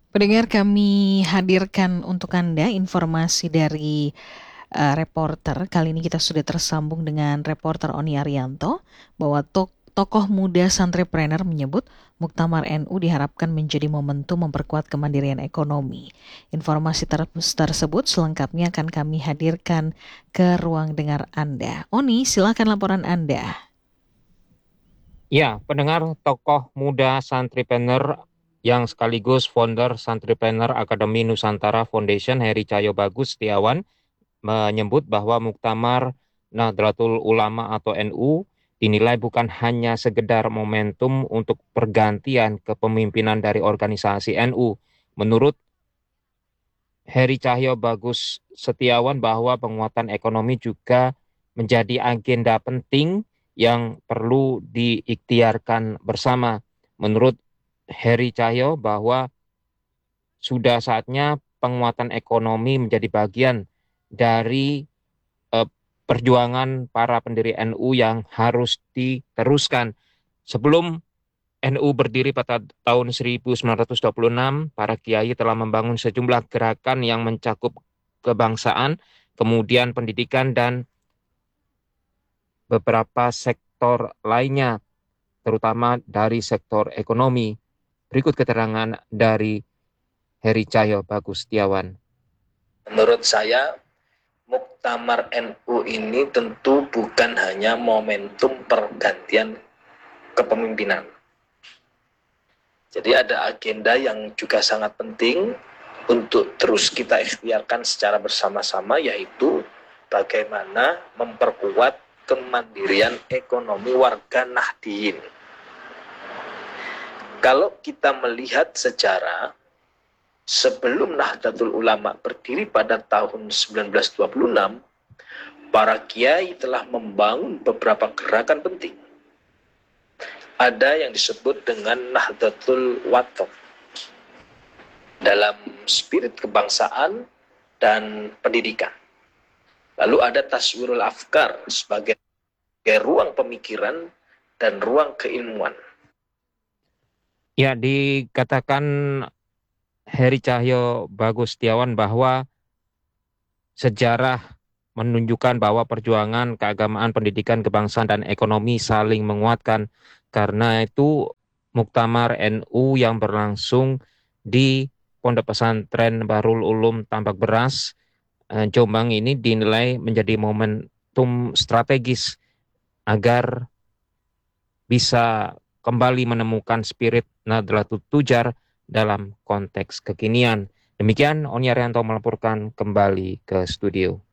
Pendengar, kami hadirkan untuk Anda informasi dari reporter. Kali ini kita sudah tersambung dengan reporter Oni Arianto bahwa tokoh muda Santrepreneur menyebut Muktamar NU diharapkan menjadi momentum memperkuat kemandirian ekonomi. Informasi tersebut selengkapnya akan kami hadirkan ke ruang dengar Anda. Oni, silakan laporan Anda. Ya, pendengar, tokoh muda Santrepreneur yang sekaligus founder Santrepreneur Akademi Nusantara Foundation, Heri Cahyo Bagus Setiawan, menyebut bahwa Muktamar Nahdlatul Ulama atau NU dinilai bukan hanya sekedar momentum untuk pergantian kepemimpinan dari organisasi NU. Menurut Heri Cahyo Bagus Setiawan bahwa penguatan ekonomi juga menjadi agenda penting yang perlu diikhtiarkan bersama. Menurut Heri Cahyo bahwa sudah saatnya penguatan ekonomi menjadi bagian dari eh, perjuangan para pendiri NU yang harus diteruskan. Sebelum NU berdiri pada tahun 1926, para kiai telah membangun sejumlah gerakan yang mencakup kebangsaan, kemudian pendidikan, dan beberapa sektor lainnya, terutama dari sektor ekonomi. Berikut keterangan dari Heri Cahyo Bagus Setiawan. Menurut saya, Muktamar NU ini tentu bukan hanya momentum pergantian kepemimpinan. Jadi ada agenda yang juga sangat penting untuk terus kita ikhtiarkan secara bersama-sama, yaitu bagaimana memperkuat kemandirian ekonomi warga Nahdliyin. Kalau kita melihat sejarah, sebelum Nahdlatul Ulama berdiri pada tahun 1926, para kiai telah membangun beberapa gerakan penting. Ada yang disebut dengan Nahdlatul Watthon dalam spirit kebangsaan dan pendidikan. Lalu ada Taswirul Afkar sebagai ruang pemikiran dan ruang keilmuan. Ya, dikatakan Heri Cahyo Bagus Setiawan bahwa sejarah menunjukkan bahwa perjuangan keagamaan, pendidikan, kebangsaan, dan ekonomi saling menguatkan. Karena itu, Muktamar NU yang berlangsung di Pondok Pesantren Bahrul Ulum Tambak Beras, Jombang ini dinilai menjadi momentum strategis agar bisa kembali menemukan spirit Nahdlatul Tujar dalam konteks kekinian. Demikian Oni Arianto melaporkan kembali ke studio.